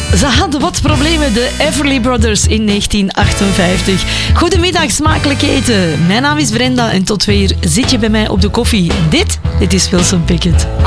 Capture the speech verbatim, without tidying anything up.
Ze hadden wat problemen, de Everly Brothers in negentien achtenvijftig. Goedemiddag, smakelijk eten. Mijn naam is Brenda en tot twee uur zit je bij mij op de koffie. Dit, dit is Wilson Pickett.